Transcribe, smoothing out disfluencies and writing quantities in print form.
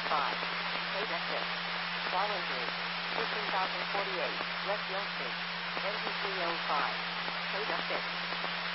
Paid exit. Following group. 15,048. West Yonge Street. NG 305. Paid exit.